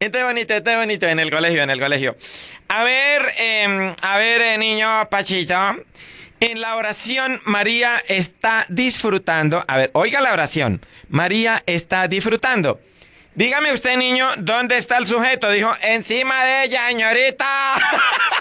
Este es bonito, en el colegio, en el colegio. A ver, niño Pachito. En la oración, María está disfrutando. A ver, oiga la oración. María está disfrutando. Dígame usted, niño, ¿dónde está el sujeto? Dijo, encima de ella, señorita.